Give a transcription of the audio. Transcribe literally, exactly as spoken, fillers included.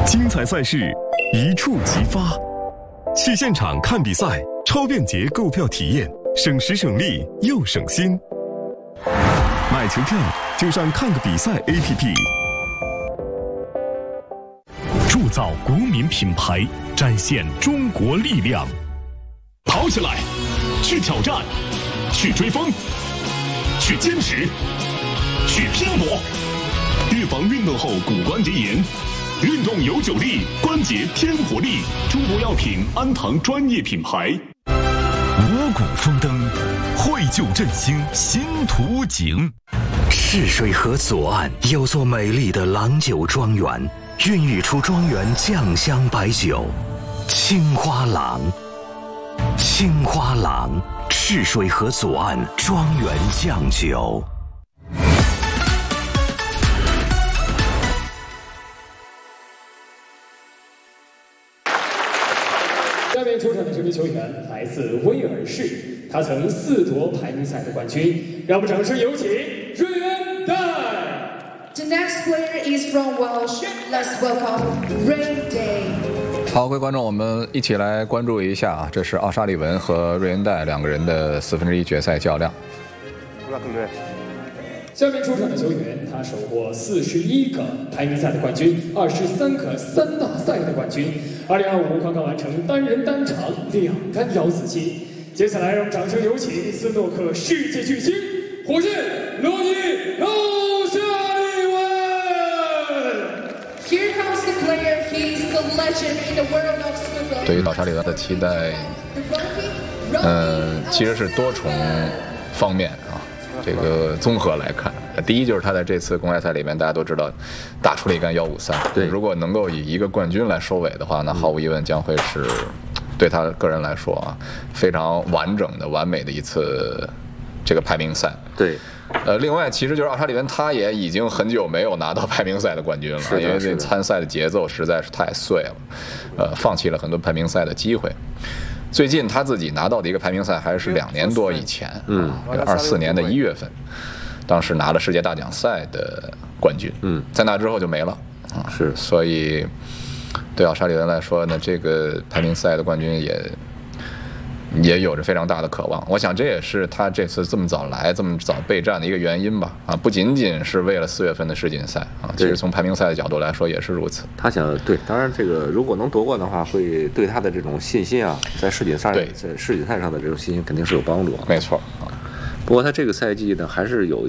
精彩赛事一触即发，去现场看比赛，超便捷购票体验，省时省力又省心。买球票就上看个比赛 A P P。 铸造国民品牌，展现中国力量。跑起来，去挑战，去追风，去坚持，去拼搏，预防运动后骨关节炎。运动有九力，关节添活力。中国药品安堂专业品牌。 五谷丰登，绘就振兴新图景。 赤水河左岸有座美丽的郎酒庄园，孕育出庄园酱香白酒青花郎。青花郎，赤水河左岸庄园酱酒。 下面出场的这名球员来自威尔士，他曾四夺排名赛的冠军。让我们掌声有请瑞恩戴。 The next player is from Welsh. Let's welcome Rain Day. 好，各位观众，我们一起来关注一下啊，这是奥沙利文和瑞恩戴两个人的四分之一决赛较量。 下面出场的球员，他手获四十一个排名赛的冠军，二十三个三大赛的冠军。二零二五刚刚完成单人单场两杆摇子旗。接下来，让我们掌声有请斯诺克世界巨星火箭罗尼奥沙利文。 Here comes the player. He's the legend in the world of snooker. 对于奥沙利文的期待，呃，其实是多重方面啊。这个综合来看，第一就是他在这次公开赛里面，大家都知道打出了一杆幺五三。对，如果能够以一个冠军来收尾的话，那毫无疑问将会是对他个人来说啊非常完整的、完美的一次这个排名赛。 对， 呃，另外其实就是奥沙利文，他也已经很久没有拿到排名赛的冠军了，因为这参赛的节奏实在是太碎了，呃，放弃了很多排名赛的机会。最近他自己拿到的一个排名赛还是两年多以前，嗯，二四年的一月份，当时拿了世界大奖赛的冠军，嗯，在那之后就没了，啊，是，所以对奥沙利文来说呢，这个排名赛的冠军也也有着非常大的渴望。我想这也是他这次这么早来、这么早备战的一个原因吧，啊，不仅仅是为了四月份的世锦赛啊，其实从排名赛的角度来说也是如此。 他想对，当然这个如果能夺冠的话，会对他的这种信心啊，在世锦赛在世锦赛上的这种信心肯定是有帮助。 没错啊， 不过他这个赛季呢，还是有